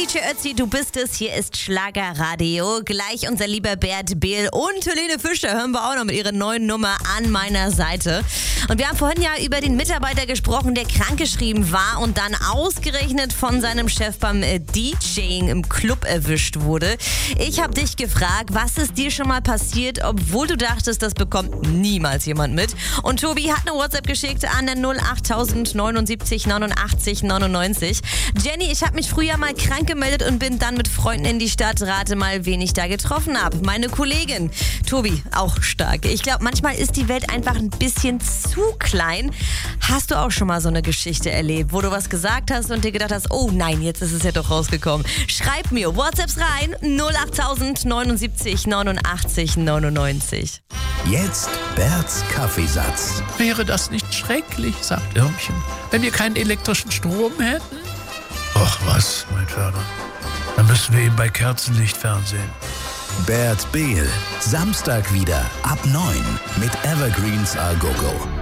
DJ Ötzi, du bist es. Hier ist Schlagerradio. Gleich unser lieber Bert Behl und Helene Fischer hören wir auch noch mit ihrer neuen Nummer An meiner Seite. Und wir haben vorhin ja über den Mitarbeiter gesprochen, der krankgeschrieben war und dann ausgerechnet von seinem Chef beim DJing im Club erwischt wurde. Ich habe dich gefragt, was ist dir schon mal passiert, obwohl du dachtest, das bekommt niemals jemand mit. Und Tobi hat eine WhatsApp geschickt an der 08000 79 89 99. Jenny, ich habe mich früher mal krank gemeldet und bin dann mit Freunden in die Stadt. Rate mal, wen ich da getroffen habe. Meine Kollegin. Tobi, auch stark. Ich glaube, manchmal ist die Welt einfach ein bisschen zu klein. Hast du auch schon mal so eine Geschichte erlebt, wo du was gesagt hast und dir gedacht hast, oh nein, jetzt ist es ja doch rausgekommen. Schreib mir WhatsApps rein, 08000 79 89 99. Jetzt Berts Kaffeesatz. Wäre das nicht schrecklich, sagt Irmchen, wenn wir keinen elektrischen Strom hätten? Ach was, mein Förder. Dann müssen wir eben bei Kerzenlicht fernsehen. Bert Behl, Samstag wieder ab 9 mit Evergreens A Go Go.